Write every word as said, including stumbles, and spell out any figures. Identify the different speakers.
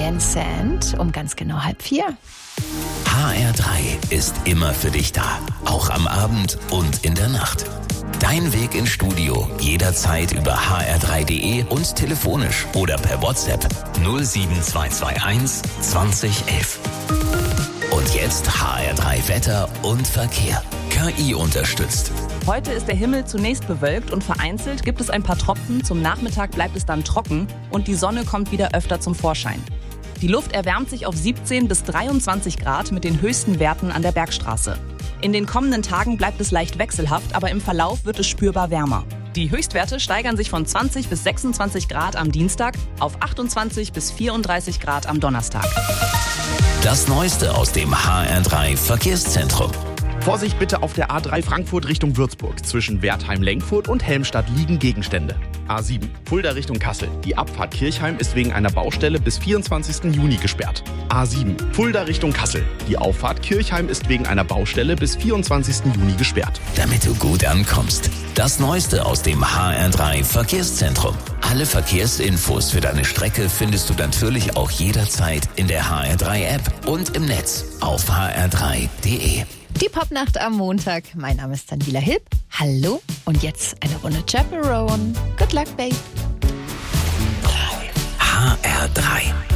Speaker 1: Ryan Sand um ganz genau halb vier.
Speaker 2: H R drei ist immer für dich da, auch am Abend und in der Nacht. Dein Weg ins Studio, jederzeit über h r drei punkt d e und telefonisch oder per WhatsApp null sieben zwei zwei eins zwanzig elf. Und jetzt H R drei Wetter und Verkehr. K I unterstützt.
Speaker 3: Heute ist der Himmel zunächst bewölkt und vereinzelt gibt es ein paar Tropfen. Zum Nachmittag bleibt es dann trocken und die Sonne kommt wieder öfter zum Vorschein. Die Luft erwärmt sich auf siebzehn bis dreiundzwanzig Grad mit den höchsten Werten an der Bergstraße. In den kommenden Tagen bleibt es leicht wechselhaft, aber im Verlauf wird es spürbar wärmer. Die Höchstwerte steigern sich von zwanzig bis sechsundzwanzig Grad am Dienstag auf achtundzwanzig bis vierunddreißig Grad am Donnerstag.
Speaker 2: Das Neueste aus dem H R drei Verkehrszentrum.
Speaker 4: Vorsicht bitte auf der A drei Frankfurt Richtung Würzburg. Zwischen Wertheim-Lenkfurt und Helmstadt liegen Gegenstände. A sieben Fulda Richtung Kassel. Die Abfahrt Kirchheim ist wegen einer Baustelle bis vierundzwanzigsten Juni gesperrt. A sieben Fulda Richtung Kassel. Die Auffahrt Kirchheim ist wegen einer Baustelle bis vierundzwanzigsten Juni gesperrt.
Speaker 2: Damit du gut ankommst. Das Neueste aus dem H R drei Verkehrszentrum. Alle Verkehrsinfos für deine Strecke findest du natürlich auch jederzeit in der H R drei App und im Netz auf h r drei punkt d e.
Speaker 1: Die Popnacht am Montag. Mein Name ist Daniela Hilb. Hallo und jetzt eine Runde Chaperone. Good luck, babe.
Speaker 2: H R drei